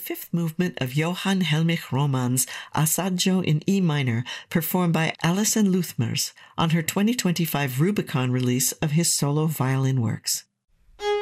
fifth movement of Johann Heinrich Roman's Assaggio in E minor, performed by Alison Luthmers on her 2025 Rubicon release of his solo violin works.